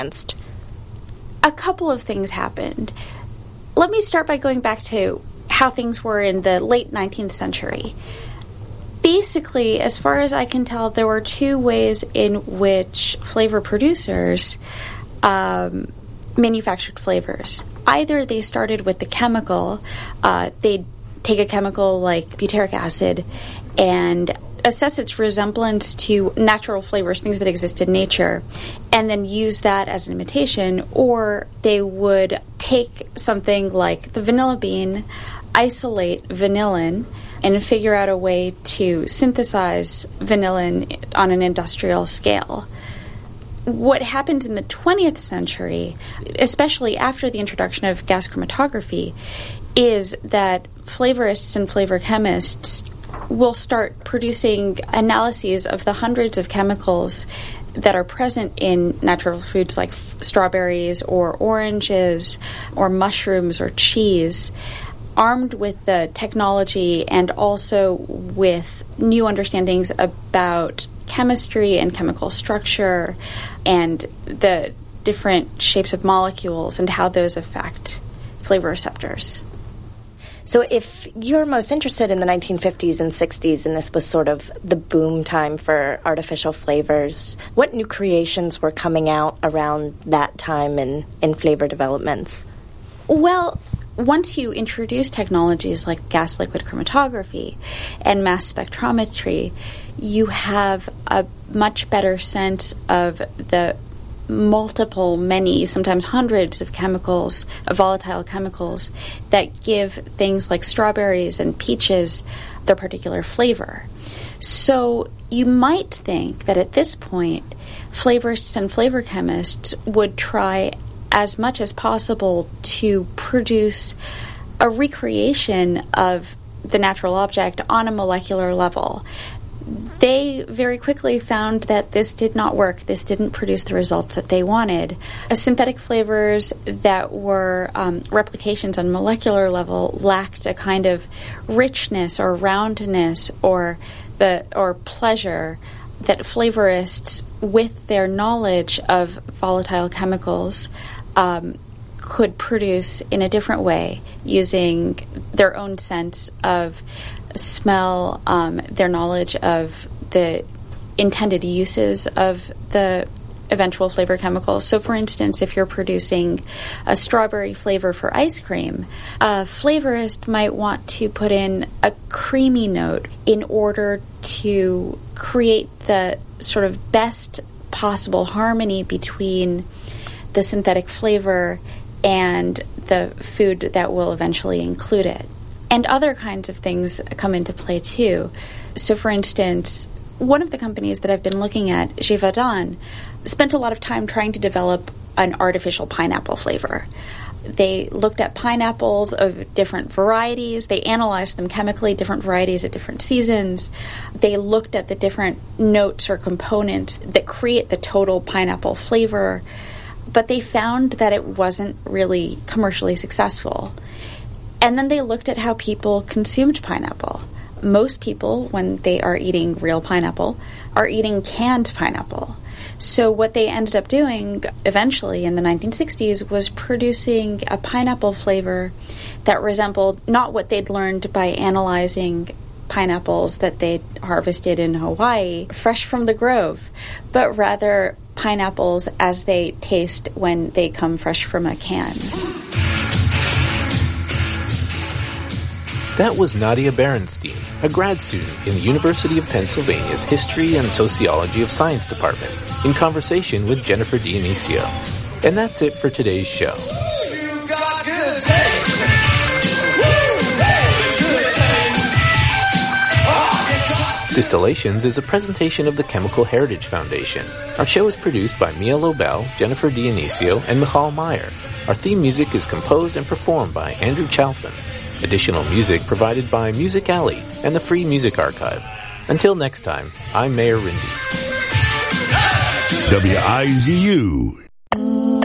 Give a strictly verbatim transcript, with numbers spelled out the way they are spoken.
against? A couple of things happened. Let me start by going back to how things were in the late nineteenth century. Basically, as far as I can tell, there were two ways in which flavor producers um, manufactured flavors. Either they started with the chemical, uh, they'd take a chemical like butyric acid and assess its resemblance to natural flavors, things that exist in nature, and then use that as an imitation, or they would take something like the vanilla bean, isolate vanillin, and figure out a way to synthesize vanillin on an industrial scale. What happened in the twentieth century, especially after the introduction of gas chromatography, is that flavorists and flavor chemists will start producing analyses of the hundreds of chemicals that are present in natural foods like f- strawberries or oranges or mushrooms or cheese, armed with the technology and also with new understandings about chemistry and chemical structure and the different shapes of molecules and how those affect flavor receptors. So if you're most interested in the nineteen fifties and sixties, and this was sort of the boom time for artificial flavors, what new creations were coming out around that time in, in flavor developments? Well, once you introduce technologies like gas liquid chromatography and mass spectrometry, you have a much better sense of the multiple, many, sometimes hundreds of chemicals, of volatile chemicals, that give things like strawberries and peaches their particular flavor. So you might think that at this point, flavorists and flavor chemists would try as much as possible to produce a recreation of the natural object on a molecular level. They very quickly found that this did not work. This didn't produce the results that they wanted. Uh, synthetic flavors that were um, replications on molecular level lacked a kind of richness or roundness or the or pleasure that flavorists, with their knowledge of volatile chemicals, um, could produce in a different way using their own sense of smell, um, their knowledge of the intended uses of the eventual flavor chemicals. So, for instance, if you're producing a strawberry flavor for ice cream, a flavorist might want to put in a creamy note in order to create the sort of best possible harmony between the synthetic flavor and the food that will eventually include it. And other kinds of things come into play, too. So, for instance, one of the companies that I've been looking at, Givaudan, spent a lot of time trying to develop an artificial pineapple flavor. They looked at pineapples of different varieties. They analyzed them chemically, different varieties at different seasons. They looked at the different notes or components that create the total pineapple flavor. But they found that it wasn't really commercially successful. And then they looked at how people consumed pineapple. Most people, when they are eating real pineapple, are eating canned pineapple. So what they ended up doing eventually in the nineteen sixties was producing a pineapple flavor that resembled not what they'd learned by analyzing pineapples that they'd harvested in Hawaii, fresh from the grove, but rather pineapples as they taste when they come fresh from a can. That was Nadia Berenstein, a grad student in the University of Pennsylvania's History and Sociology of Science Department, in conversation with Jennifer Dionisio. And that's it for today's show. You got good taste. Distillations is a presentation of the Chemical Heritage Foundation. Our show is produced by Mia Lobel, Jennifer Dionisio, and Michal Meyer. Our theme music is composed and performed by Andrew Chalfin. Additional music provided by Music Alley and the Free Music Archive. Until next time, I'm Mayor Rindy. W I Z U